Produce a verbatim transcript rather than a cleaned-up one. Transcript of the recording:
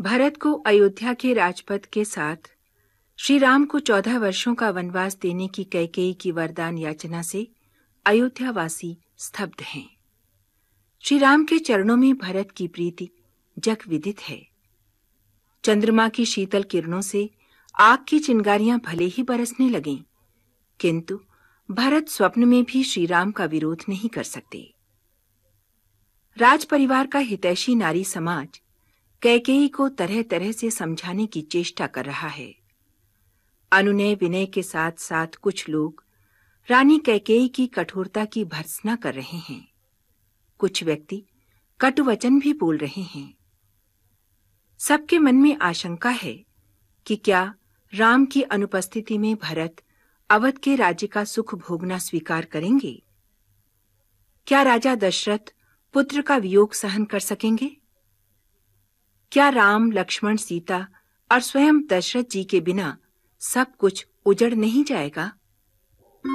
भरत को अयोध्या के राजपद के साथ श्री राम को चौदह वर्षों का वनवास देने की कैकेयी की वरदान याचना से अयोध्यावासी स्तब्ध हैं। श्री राम के चरणों में भरत की प्रीति जग विदित है। चंद्रमा की शीतल किरणों से आग की चिंगारियां भले ही बरसने लगें, किंतु भरत स्वप्न में भी श्री राम का विरोध नहीं कर सकते। राज परिवार का हितैषी नारी समाज कैकेयी को तरह तरह से समझाने की चेष्टा कर रहा है। अनुनय विनय के साथ साथ कुछ लोग रानी कैकेयी की कठोरता की भर्त्सना कर रहे हैं। कुछ व्यक्ति कटु वचन भी बोल रहे हैं। सबके मन में आशंका है कि क्या राम की अनुपस्थिति में भरत अवध के राज्य का सुख भोगना स्वीकार करेंगे? क्या राजा दशरथ पुत्र का वियोग सहन कर सकेंगे? क्या राम, लक्ष्मण, सीता और स्वयं दशरथ जी के बिना सब कुछ उजड़ नहीं जाएगा?